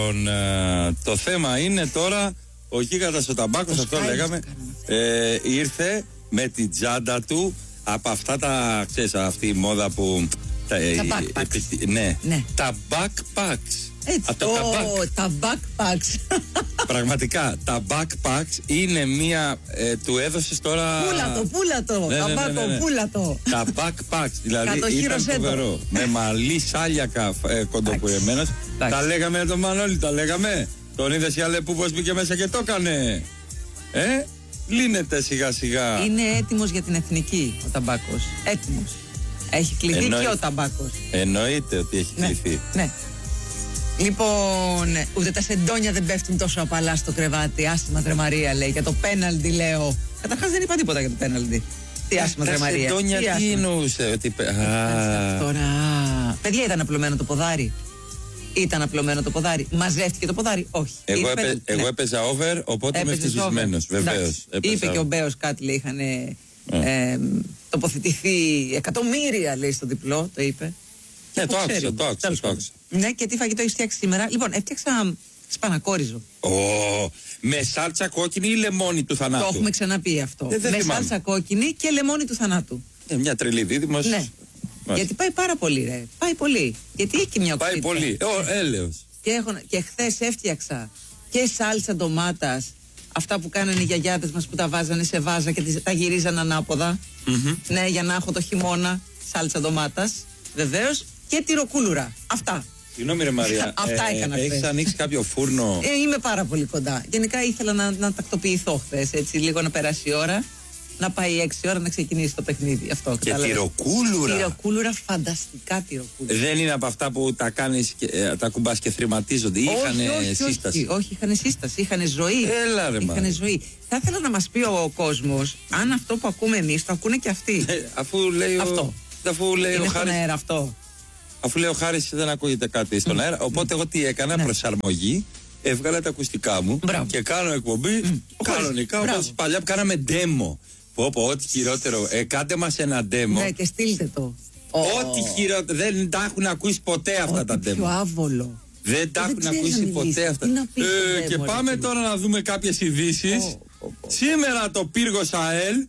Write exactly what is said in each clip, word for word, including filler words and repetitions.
Λοιπόν, ε, το θέμα είναι τώρα ο Γίγαντας ο Ταμπάκος, αυτό λέγαμε, ε, ήρθε με την τσάντα του από αυτά τα, ξέρεις, αυτή η μόδα που... Τα, τα backpacks. Ε, ναι, ναι, τα backpacks. Έτσι, το, τα, back. τα backpacks. Πραγματικά, τα backpacks είναι μία, ε, του έδωσες τώρα... Πούλατο, πούλατο, ναι, τα ναι, ναι, ναι, ναι. πούλατο. Τα backpacks, δηλαδή ήταν φοβερό. Με μαλλί, σάλιακα, ε, κοντοπουρεμένος. Τα λέγαμε τον Μανώλη, τα λέγαμε. Τον είδες η Αλεπού πως μπήκε μέσα και το έκανε. Ε, λύνεται σιγά σιγά. Είναι έτοιμος για την εθνική ο Ταμπάκος. Έτοιμος. Έχει κληθεί Εννοεί... και ο Ταμπάκος. Εννοείται ότι έχει ναι, κληθεί. Ναι. Λοιπόν, ούτε τα σεντόνια δεν πέφτουν τόσο απαλά στο κρεβάτι. Άσημα Τρε Μαρία, λέει. Για το πέναλτι, λέω. Καταρχάς δεν είπα τίποτα για το πέναλτι. Τι άσημα Τρε Μαρία. Τα σεντόνια τι, τι εννοούσε. Ότι... Τώρα. Παιδιά, ήταν απλωμένο το ποδάρι. Ήταν απλωμένο το ποδάρι. Μαζεύτηκε το ποδάρι. Όχι. Εγώ, έπαι, ναι. εγώ έπαιζα over, οπότε είμαι ευτυχισμένος. Βεβαίως. Είπε και ο Μπέος κάτι, λέει. Είχαν mm. ε, τοποθετηθεί εκατομμύρια, λέει, στο διπλό. Το είπε. Ναι, το άκουσα, το άκουσα, το άκουσα. Ναι, και τι φαγητό έχεις φτιάξει σήμερα? Λοιπόν, έφτιαξα σπανακόριζο. Ω, oh, με σάλτσα κόκκινη ή λεμόνι του θανάτου? Το έχουμε ξαναπεί αυτό. Ε, με θυμάμαι. Σάλτσα κόκκινη και λεμόνι του θανάτου. Ε, μια τρελή δίδυμος. Ναι. Μάλιστα. Γιατί πάει πάρα πολύ, ρε. Πάει πολύ. Γιατί έχει και μια οξύτητα. Πάει πολύ. Ω, έλεος. Και, έχω, και χθες έφτιαξα και σάλτσα ντομάτας. Αυτά που κάνανε οι γιαγιάδες μας που τα βάζανε σε βάζα και τα γυρίζαν ανάποδα. Mm-hmm. Ναι, για να έχω το χειμώνα σάλτσα ντομάτας. Βεβαίως. Και τυροκούλουρα. Αυτά. Συγγνώμη, ρε Μαρία. Αυτά ε, έκανα. Έχεις ανοίξει κάποιο φούρνο? Ε, είμαι πάρα πολύ κοντά. Γενικά ήθελα να, να τακτοποιηθώ χθες. Έτσι, λίγο να περάσει η ώρα. Να πάει έξι ώρα να ξεκινήσει το παιχνίδι. Αυτό, και τυροκούλουρα. Τυροκούλουρα, φανταστικά τυροκούλουρα. Δεν είναι από αυτά που τα κάνεις και, ε, τα κουμπάς και θρηματίζονται. Είχαν σύσταση. Όχι, όχι, είχαν σύσταση. Είχαν ζωή. Έλα, ρε, είχαν ζωή. Θα ήθελα να μας πει ο κόσμος αν αυτό που ακούμε εμείς το ακούνε και αυτοί. Ε, αφού λέει αυτό. Ο, αφού λέει είναι ο στον Χάρης, αέρα αυτό. Αφού λέει ο Χάρης δεν ακούγεται κάτι στον mm. αέρα. Οπότε mm. εγώ τι έκανα? Ναι. Προσαρμογή. Έβγαλα τα ακουστικά μου. Μπράβο. Και κάνω εκπομπή mm. κανονικά όπως παλιά που κάναμε demo. Πω πω, ό,τι χειρότερο. Ε, κάντε μας ένα demo. Ναι, και στείλτε το. Ό,τι oh. χειρότερο. Δεν τα έχουν ακούσει ποτέ αυτά Ό,τι τα demo. Πιο άβολο. Δεν τα έχουν ακούσει ποτέ αυτά. Ε, και πάμε ρε, τώρα να δούμε κάποιες ειδήσεις. Oh, oh, oh. Σήμερα το πύργος ΑΕΛ.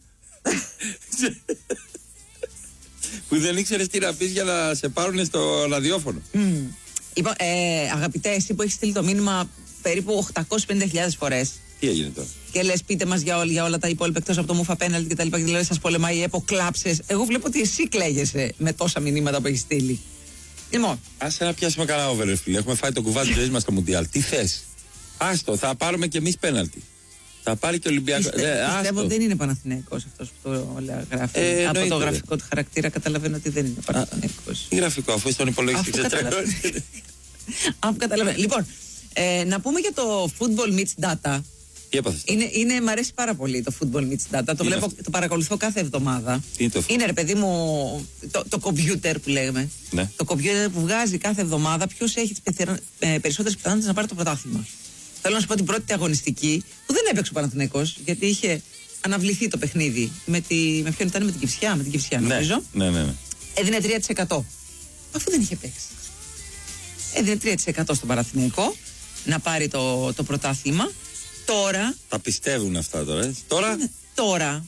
Που δεν ήξερες τι να πεις για να σε πάρουν στο ραδιόφωνο. Mm. Λοιπόν, ε, αγαπητέ, εσύ που έχεις στείλει το μήνυμα περίπου οκτακόσιες πενήντα χιλιάδες φορές. Τι έγινε τώρα? Και λες πείτε μας για, για όλα τα υπόλοιπα εκτός από το μουφα πέναλτι και τα λοιπά. Και δηλαδή σας πολεμάει η ΕΠΟ, κλάψες. Εγώ βλέπω ότι εσύ κλαίγεσαι με τόσα μηνύματα που έχεις στείλει. Λοιπόν. Άσε να πιάσουμε κανένα over, φίλε. Έχουμε φάει το κουβάδι της ζωής μας στο Μουντιάλ. Τι θες? Άστο, θα πάρουμε κι εμείς πέναλτι. Θα πάρει και ο Ολυμπιακός. Πιστε, ε, πιστεύω ότι δεν είναι Παναθηναϊκός αυτός που το γράφει. Ε, από το γραφικό του χαρακτήρα καταλαβαίνω ότι δεν είναι Παναθηναϊκός. Τι γραφικό, αφού στον υπολογιστή ξετρελώνει. Αφού καταλαβαίνω. Λοιπόν, ε, να πούμε για το Football Meets Data. Τι έπαθες? Είναι, είναι, μ' αρέσει πάρα πολύ το Football Meets Data. Το, βλέπω, το παρακολουθώ κάθε εβδομάδα. Τι είναι το Είναι ρε παιδί μου το, το κομπιούτερ που λέμε. Ναι. Το κομπιούτερ που βγάζει κάθε εβδομάδα ποιος έχει τις ε, περισσότερες πιθανότητες να πάρει το πρωτάθλημα. Θέλω να σου πω την πρώτη αγωνιστική που δεν έπαιξε ο Παναθηναϊκός γιατί είχε αναβληθεί το παιχνίδι. Με, τη, με ποιον ήταν, με την Κυψιά, με την Κυψιά ναι, νομίζω. Ναι, ναι, ναι. Έδινε τρία τοις εκατό. Αφού δεν είχε παίξει. Έδινε τρία τοις εκατό στον Παναθηναϊκό να πάρει το, το πρωτάθλημα. Τώρα. Τα πιστεύουν αυτά τώρα. Ε. Τώρα. Ναι, τώρα.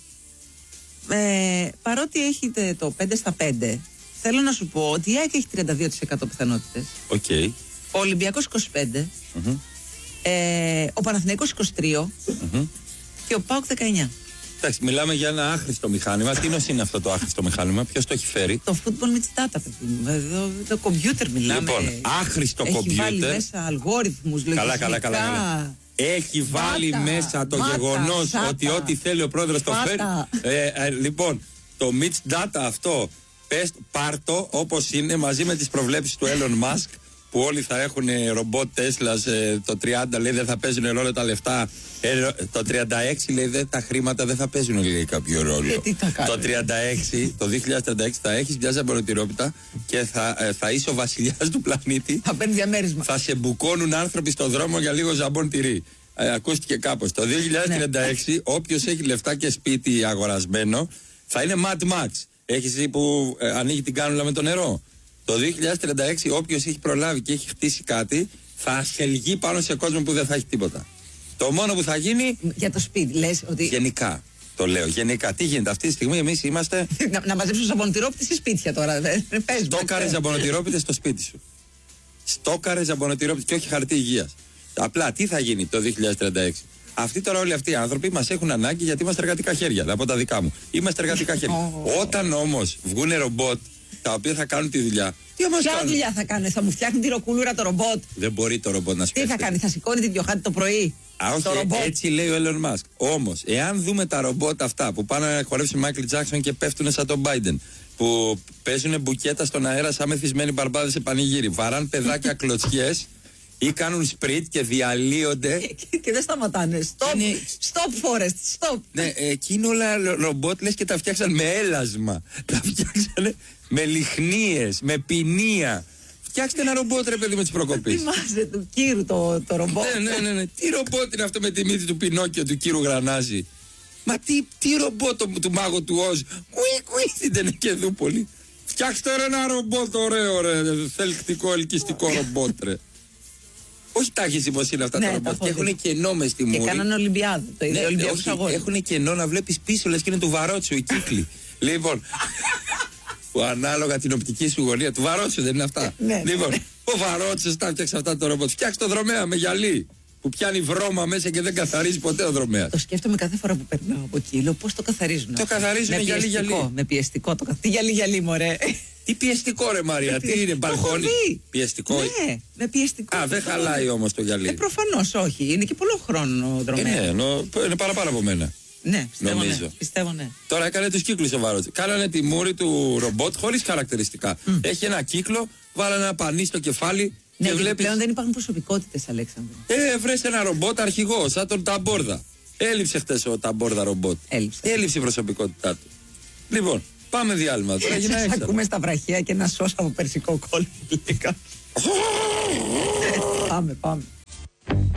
Ε, παρότι έχετε το πέντε στα πέντε, θέλω να σου πω ότι η ΑΕΚ έχει τριάντα δύο τοις εκατό πιθανότητες. Okay. Ο Ολυμπιακός είκοσι πέντε τοις εκατό. Mm-hmm. Ε, ο Παναθηναϊκός είκοσι τρία τοις εκατό. Mm-hmm. Και ο ΠΑΟΚ δεκαεννιά τοις εκατό. Εντάξει, μιλάμε για ένα άχρηστο μηχάνημα. Τι νος είναι αυτό το άχρηστο μηχάνημα, ποιος το έχει φέρει? Το Football Meets Data, παιδί μου. Το, το κομπιούτερ μιλάμε. Λοιπόν, άχρηστο κομπιούτερ. Έχει βάλει μέσα αλγόριθμους, λογιστικά. Καλά, καλά, καλά, καλά. Έχει βάλει Μάτα, μέσα το μάτα, γεγονός σάτα, ότι ό,τι θέλει ο πρόεδρος το φέρει. Ε, ε, λοιπόν, το Meets Data αυτό, πες, πάρτο όπως είναι μαζί με τις προβλέψεις του Elon Musk. Που όλοι θα έχουν ρομπότ Τέσλας, ε, το τριάντα λέει δεν θα παίζουν ρόλο τα λεφτά, ε, το τριάντα έξι λέει δεν, τα χρήματα δεν θα παίζουν λέει, κάποιο ρόλο. Το τριάντα έξι, το δύο χιλιάδες τριάντα έξι θα έχεις μια ζαμποροτηρόπιτα και θα, ε, θα είσαι ο βασιλιάς του πλανήτη. Θα παίρνει διαμέρισμα. Θα σε μπουκώνουν άνθρωποι στον δρόμο για λίγο ζαμπόν τυρί. Ε, ακούστηκε κάπως. Το δύο χιλιάδες τριάντα έξι ναι. Όποιος έχει λεφτά και σπίτι αγορασμένο θα είναι Mad Max. Έχεις δει που ε, ανοίγει την κάνουλα με το νερό. Το δύο χιλιάδες τριάντα έξι όποιος έχει προλάβει και έχει χτίσει κάτι θα ασχελγεί πάνω σε κόσμο που δεν θα έχει τίποτα. Το μόνο που θα γίνει. Για το σπίτι, λες ότι. Γενικά. Το λέω. Γενικά. Τι γίνεται αυτή τη στιγμή, εμείς είμαστε. να, να μαζέψουν ζαμπονοτηρόπιτες σε σπίτια τώρα. Στόκαρε ζαμπονοτηρόπιτες στο σπίτι σου. Στόκαρε ζαμπονοτηρόπιτες και όχι χαρτί υγείας. Απλά τι θα γίνει το δύο χιλιάδες τριάντα έξι. Αυτοί τώρα όλοι αυτοί οι άνθρωποι μας έχουν ανάγκη γιατί είμαστε εργατικά χέρια. Από τα δικά μου. Είμαστε εργατικά χέρια. Όταν όμως βγούνε ρομπότ τα οποία θα κάνουν τη δουλειά. Ποια δουλειά θα κάνουν, θα μου φτιάχνει τη ροκούλουρα το ρομπότ. Δεν μπορεί το ρομπότ να σπέσει. Τι θα κάνει, θα σηκώνει την πιοχάτη το πρωί. Α, όχι, έτσι λέει ο Elon Musk. Όμως, εάν δούμε τα ρομπότ αυτά που πάνε να χορεύσει ο Μάικλ Τζάκσον και πέφτουν σαν τον Biden, που παίζουν μπουκέτα στον αέρα σαν μεθυσμένοι μπαρμπάδες σε πανηγύρι, βαράν παιδάκια κλωτσιές ή κάνουν σπριτ και διαλύονται. Και, και δεν σταματάνε. Stop, είναι... stop Forest, stop. Ναι, εκείνο όλα ρομπότ λες και τα φτιάξαν με έλασμα. Τα φτιάξανε με λιχνίες, με ποινία. Φτιάξτε ένα ρομπότ, ρε παιδί, με τις προκοπές. Θυμάσαι του κύρου το, το ρομπότ. Ναι, ναι, ναι, ναι. Τι ρομπότ είναι αυτό με τη μύτη του Πινόκιο, του κύρου Γρανάζη. Μα τι, τι ρομπότ του, του μάγου του Οζ. Κουί, κουί, δεν είναι και εδώ πολύ. Φτιάξτε ρε ένα ρομπότ ωραίο, ρε. Θελκτικό, ελκυστικό ρομπότ, ρε. Όχι τάχυση πως είναι αυτά ναι, τα ρομπότ. Και έχουν κενό μες στη μούρη. Και κάνανε Ολυμπιάδο. Το ίδιο, ναι, Ολυμπιάδο αγώνα. Έχουν κενό να βλέπεις πίσω, λες και είναι του Βαρότσου οι κύκλοι. Λοιπόν. Που ανάλογα την οπτική σου γωνία του Βαρότσου δεν είναι αυτά. Ναι, λοιπόν, ναι. ο Βαρότσος τα φτιάξει αυτά το ρομπότ. Φτιάξει το δρομέα με γυαλί. Που πιάνει βρώμα μέσα και δεν καθαρίζει ποτέ ο δρομέας. Το σκέφτομαι κάθε φορά που περνάω από εκεί. Λέω πώς το καθαρίζουν. Το καθαρίζουν με γυαλί γυαλί. Με πιεστικό. Το... Τι γυαλί γυαλί, μωρέ. Τι πιεστικό, ρε Μαρία, τι είναι, μπαλκόνι. Πιεστικό. Ναι, με πιεστικό. Α, δεν χαλάει όμως το γυαλί. Ε, προφανώς όχι. Είναι και πολλό χρόνο δρομέα. Ε, ναι, νο, είναι παραπάνω από μένα. Ναι, πιστεύω, νομίζω. Ναι, πιστεύω ναι. Τώρα έκανε τους κύκλους ο Βαρότσος. Κάνανε τη μούρη του ρομπότ χωρίς χαρακτηριστικά. Mm. Έχει ένα κύκλο, βάλανε ένα πανί στο κεφάλι. Ναι, και βλέπεις... πλέον δεν υπάρχουν προσωπικότητες, Αλέξανδρο. Ε, βρες ένα ρομπότ αρχηγό, σαν τον Ταμπόρδα. Έλειψε χτες ο Ταμπόρδα ρομπότ. Έλειψε. Έλειψε η προσωπικότητά του. Λοιπόν, πάμε διάλειμμα. Τώρα έγινε έξω. Ακούμε στα βραχεία και ένα σως από περσικό κόλλη. Πάμε, πάμε.